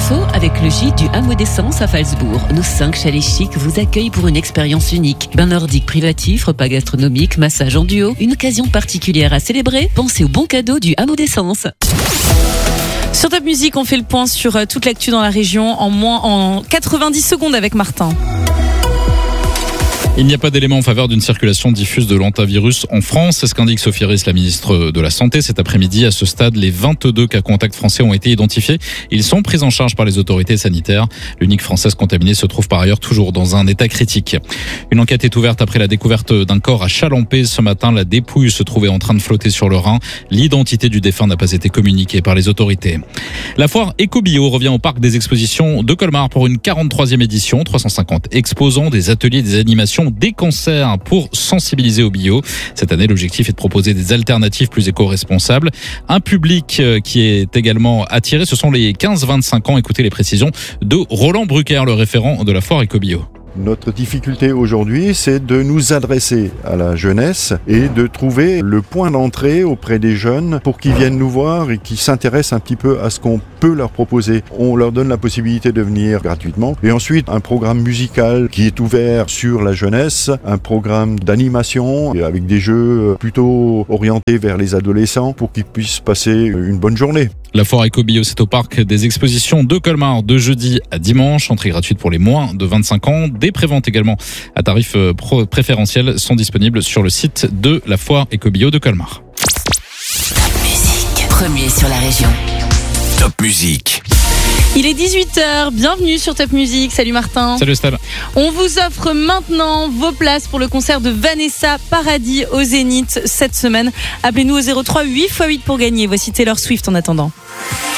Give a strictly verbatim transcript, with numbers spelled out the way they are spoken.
info avec le gîte du Hameau d'Essence à Falsbourg. Nos cinq chalets chics vous accueillent pour une expérience unique. Bain nordique privatif, repas gastronomique, massage en duo. Une occasion particulière à célébrer. Pensez au bon cadeau du Hameau d'Essence. Sur Top Music, on fait le point sur toute l'actu dans la région en moins en quatre-vingt-dix secondes avec Martin. Il n'y a pas d'élément en faveur d'une circulation diffuse de l'hantavirus en France. C'est ce qu'indique Sophie Riss, la ministre de la Santé. Cet après-midi, à ce stade, les vingt-deux cas contacts français ont été identifiés. Ils sont pris en charge par les autorités sanitaires. L'unique française contaminée se trouve par ailleurs toujours dans un état critique. Une enquête est ouverte après la découverte d'un corps à Chalampé. Ce matin, la dépouille se trouvait en train de flotter sur le Rhin. L'identité du défunt n'a pas été communiquée par les autorités. La foire Ecobio revient au parc des expositions de Colmar pour une quarante-troisième édition. trois cent cinquante exposants, des ateliers, des animations, des concerts pour sensibiliser au bio. Cette année, l'objectif est de proposer des alternatives plus éco-responsables. Un public qui est également attiré, ce sont les quinze vingt-cinq ans. Écoutez les précisions de Roland Brucker, le référent de la foire Ecobio. Notre difficulté aujourd'hui, c'est de nous adresser à la jeunesse et de trouver le point d'entrée auprès des jeunes pour qu'ils viennent nous voir et qu'ils s'intéressent un petit peu à ce qu'on peut leur proposer. On leur donne la possibilité de venir gratuitement. Et ensuite, un programme musical qui est ouvert sur la jeunesse, un programme d'animation avec des jeux plutôt orientés vers les adolescents pour qu'ils puissent passer une bonne journée. La foire Ecobio, c'est au parc des expositions de Colmar de jeudi à dimanche. Entrée gratuite pour les moins de vingt-cinq ans. Des préventes également à tarifs préférentiels sont disponibles sur le site de la foire Ecobio de Colmar. Top Music, premier sur la région. Top Music. Il est dix-huit heures, bienvenue sur Top Music. Salut Martin. Salut Estelle. On vous offre maintenant vos places pour le concert de Vanessa Paradis au Zénith cette semaine. Appelez-nous au zéro trois huit fois huit pour gagner. Voici Taylor Swift en attendant.